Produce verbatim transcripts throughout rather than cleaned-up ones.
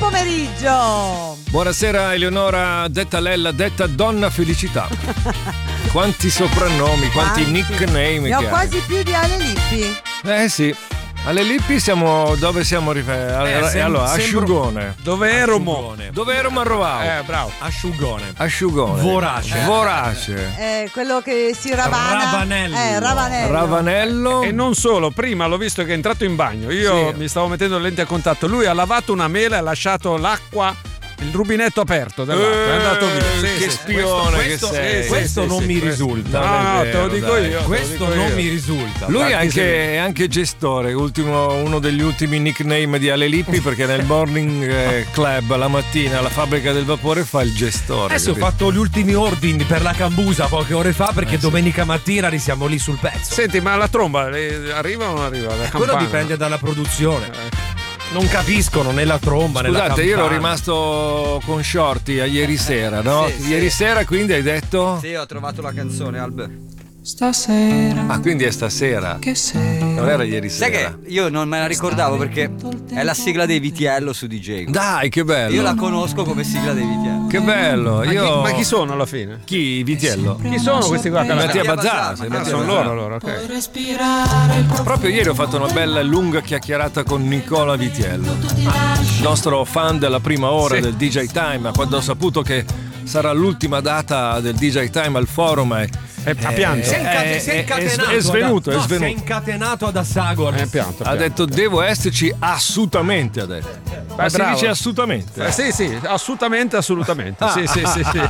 pomeriggio. Buonasera Eleonora, detta Lella, detta Donna Felicità. Quanti soprannomi, quanti, quanti nickname ne che ho hai. Quasi più di Ale Lippi. Eh sì. Alle Lippi siamo dove siamo riferiti? Eh, sem- allora, Asciugone. Sembro... Dove ero mo? Dove ero Marrovao? Eh, bravo. Asciugone. Asciugone. Vorace. Vorace. Eh, quello che si ravana. Ravanello. Eh, Ravanello. Ravanello. E non solo, prima l'ho visto che è entrato in bagno. Io Sì. mi stavo mettendo lenti a contatto. Lui ha lavato una mela e ha lasciato l'acqua, il rubinetto aperto dell'acqua. Eh, è andato via. Sì, che sì. spione questo, che questo, sei. sì, Questo sì, non sì, mi questo. risulta. No, Non no, è te lo vero, dico dai. io. te lo Questo dico non io. mi risulta. Lui è Infatti, anche, è anche gestore, ultimo, uno degli ultimi nickname di Ale Lippi, perché nel morning eh, club la mattina alla fabbrica del vapore fa il gestore. Adesso ho capito? fatto gli ultimi ordini per la Cambusa poche ore fa perché Eh, sì. domenica mattina siamo lì sul pezzo. Senti, ma la tromba eh, arriva o non arriva? La Quello campana? dipende dalla produzione. Non capiscono né la tromba né la Scusate, campana. io ero rimasto con Shorty a ieri sera, no? Sì, ieri sì. sera quindi hai detto? Sì, ho trovato la canzone, Alb. Stasera Ah, quindi è stasera. che sei? Non era ieri Sai sera. che io non me la ricordavo perché è la sigla dei Vitiello su D J. Dai, che bello. Io la conosco come sigla dei Vitiello. Che bello. Ma, Io... chi, ma chi sono alla fine? Chi? Vitiello? Chi sono questi qua? che la- Mattia Mattia Bazzà. Bazzà, sei ma Ah, Mattia sono Bazzà. loro allora, ok. Respirare il profumo. Proprio ieri ho fatto una bella lunga chiacchierata con Nicola Vitiello, il nostro fan della prima ora Sì. del D J Time. Quando ho saputo che sarà l'ultima data del D J Time al forum è, Eh, ha pianto. Si è, incate- è- si è è- incatenato è svenuto, ad- è no, svenuto. Si è incatenato ad Assago. Eh, pianto, ha pianto. detto devo esserci assolutamente, ha detto. Ma si bravo. dice assolutamente. Eh, sì, sì, assolutamente, assolutamente. Sì, sì, sì, sì.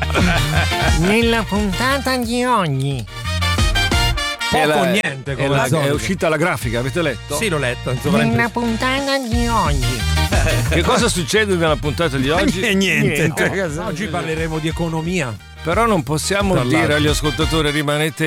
Nella puntata di oggi. È Poco la- o niente è, come la- al solito. è uscita la grafica, avete letto? Sì, l'ho letto. in Nella sovraimpressione. puntata di oggi. Che cosa succede nella puntata di oggi? E niente. Oggi parleremo di economia. Però non possiamo Tra dire l'altro. agli ascoltatori rimanete